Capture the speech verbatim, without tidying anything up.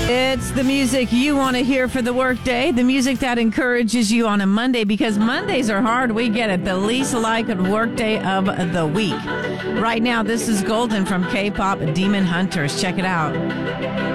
It's the music you want to hear for the workday, the music that encourages you on a Monday, because Mondays are hard. We get it. The least liked workday of the week. Right now, this is Golden from K-pop Demon Hunters. Check it out.